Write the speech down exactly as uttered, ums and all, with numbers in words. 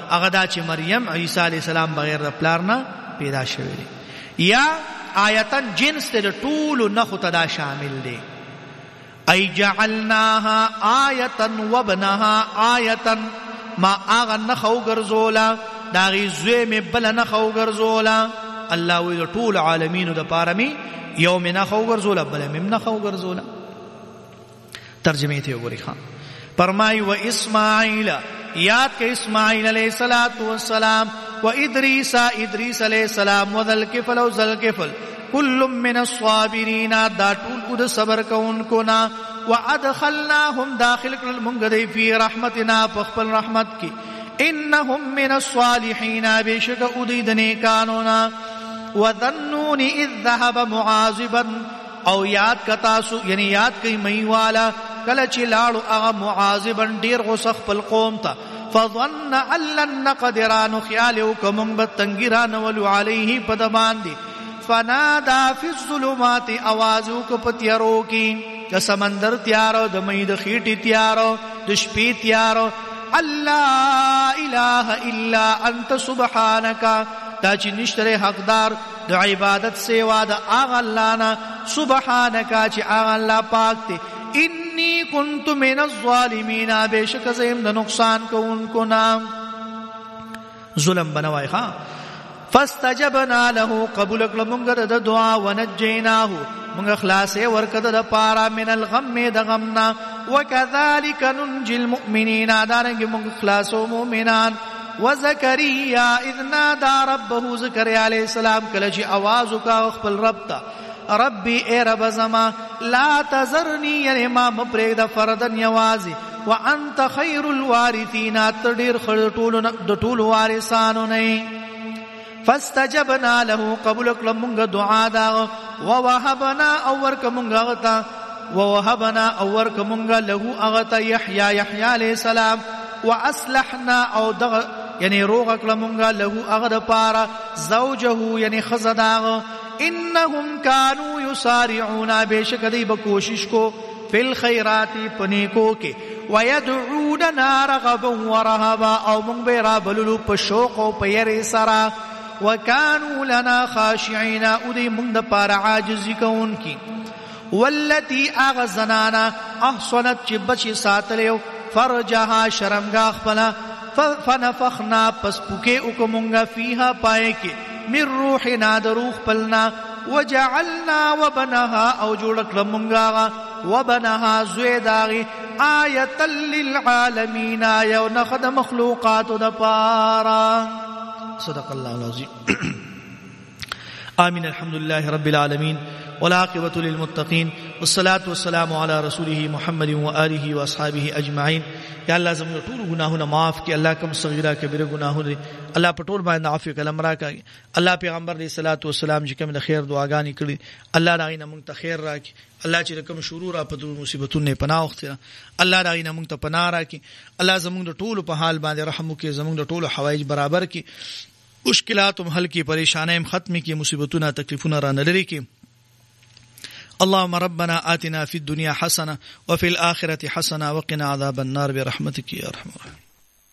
هغه دا چې مریم عیسی علیہ السلام بغیر د پلار نه پیدا شوی دی. یا آیتن جنس ته ټول نخو ته شامل دی. ای جعلناها آیتن وابنها آیتن، ما آغا نخو گرزولا داغی زوی میں بلا نخو گرزولا. اللہ وی طول عالمین دا پارمی یوم نخو گرزولا بلا مم نخو گرزولا. ترجمه تے گوری خان فرمائی و اسماعیل، یاد کہ اسماعیل علیہ السلام، و ادریس ادریس علیہ السلام، و ذلکفل و ذلکفل کل من الصابرین، دا طول اد صبر کون کنا. وادخلناهم داخل کل منگدی فی رحمتنا پخپل رحمت کی. انہم من الصالحین، بیشک ادید نیکانونا. وذنون اذ ذهب معاذبا، او یاد کتاسو یعنی یاد کئی میوالا کلچ لاړو اغا معاذبا ډیر غصه خپل قوم ته. فظن ان لن نقدران، خیالو کمون بتنگیران ولو علیه پدبان دی. فنادا فی الظلمات، آوازو کو پتیارو کی، د سمندر تیارو، د مې د خېټې تیارو، د شپې تیارو. الله اله الا انت سبحانك، دا چې نشته حقدار د عبادت سوا د هغه الله نه. سبحانك چې هغه الله پاک دی. انی کنت من الظالمین، بیشک زیم د نقصان کوونکو نام. ظلم بنوای ها. فاستجبنا له، قبول کړه مونږ د دعا. ونجیناه، مونږ خلاصې ورکړه د پارا من الغم د غمنا. وکذالک ننجی المؤمنین، دارنګ مونږ خلاصو مؤمنان. وزکریا اذ نادى ربه، زکریا علیہ السلام کله چې आवाज وکاو خپل رب ته. ربی اے رب زما، لا تذرنی، یعنی ما مپریږ د فردن یوازي. وانت خیر الوارثین، تدیر خړ ټول د ټول وارثانو نه. فاستجبنا له، قبول کړه مونږ دعا دا. ووهبنا، او ورک مونږ غتا. ووهبنا، او ورک مونږ له اغتا یحیی یحیی علیہ السلام. واصلحنا، او دغ یعنی روغ کړه مونږ له اغد پارا زوجه، یعنی خزداغ. انهم كانوا يسارعون، بیشک دی بکوشش کو. فی الخیرات، پنیکو کے. ويدعوننا رغبا ورهبا، او مونږ به را بللو په شوق او په یری سرا. وكانوا لنا خاشعين، او دی مونږ د پاره عاجزی کوونکی. والتي اغزنانا احصنت، چې بچی ساتلیو فرجها شرمگاه خپلا. فنفخنا، پس پوکے اکمونگا فیها پائے کے. من روحنا، در روح پلنا. وجعلنا وبنها، او جوڑک لمونگا وبنها زویداغی آیتا للعالمین، یو نخد مخلوقات دا پارا. صدق اللہ العظیم. آمین. الحمدللہ رب العالمین، والعاقبة للمتقین، والصلاة والسلام على رسوله محمد وآله واصحابه اجمعین. یا اللہ زموږ ټول گناهونه معاف کړي، الله کوم صغیره کبیره گناهونه الله په ټول باندې عفو کلم راکړي. الله پیغمبر علیه الصلاۃ والسلام چې کوم د خیر دعاګانې کړي، الله دا غینه مونږ ته خیر راکړي. الله چې کوم شرور په دغه مصیبتونو پناه وخته، الله دا غینه مونږ ته پناه راکړي. الله زموږ د ټول په حال باندې رحم وکړي، زموږ د ټول حوایج برابر کړي، مشکلات هم حل کړي، پریشانای هم ختم کړي، مصیبتونه تکلیفونه را نه لري کړي. اللهم ربنا آتنا في الدنيا حسنة وفي الآخرة حسنة وقنا عذاب النار برحمتك يا أرحم الراحمين.